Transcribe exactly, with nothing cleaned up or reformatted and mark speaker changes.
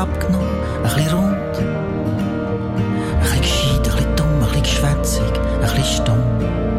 Speaker 1: abgenommen, ein bisschen rund. Ein bisschen gescheit, ein bisschen dumm, ein bisschen geschwätzig, ein bisschen stumm.